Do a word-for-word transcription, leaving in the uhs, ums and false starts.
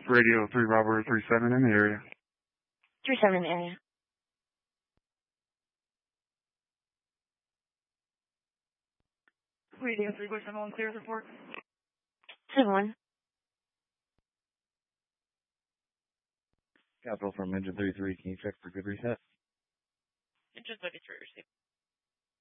Radio three Bravo three seven in the area. three seven in the area. Radio three seven one, clear report. seven one. Capital from engine thirty-three, can you check for good reset? Engine thirty-three, receive.